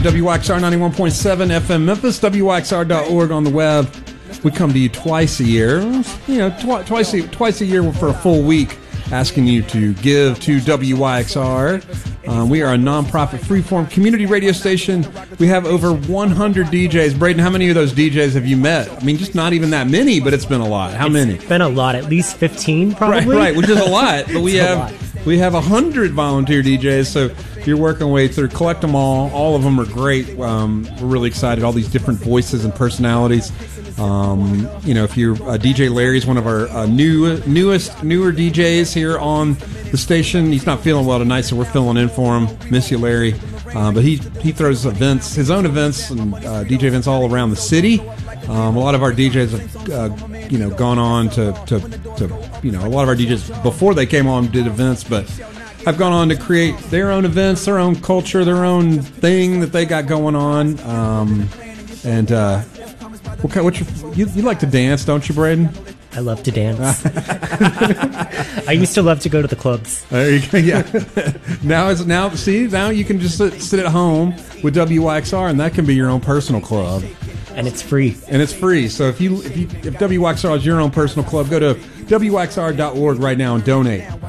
WYXR 91.7 FM Memphis, WYXR.org on the web. We come to you twice a year, twice a year for a full week, asking you to give to WYXR. We are a nonprofit freeform community radio station. We have over 100 DJs. Braden, how many of those DJs have you met? I mean, just not even that many, but it's been a lot. How many? It's been a lot, at least 15 probably. Right, which is a lot. But we have 100 volunteer DJs, so you're working way through. Collect them all. All of them are great. We're really excited. All these different voices and personalities. If you're DJ Larry's one of our newer DJs here on the station. He's not feeling well tonight, so we're filling in for him. Miss you, Larry. But he throws events, his own events, and DJ events all around the city. A lot of our DJs have gone on to a lot of our DJs before they came on did events, but have gone on to create their own events, their own culture, their own thing that they got going on. You like to dance, don't you, Braden? I love to dance. I used to love to go to the clubs. There you go. Yeah. Now you can just sit at home with WYXR, and that can be your own personal club. And it's free. So if WYXR is your own personal club, go to WYXR.org right now and donate.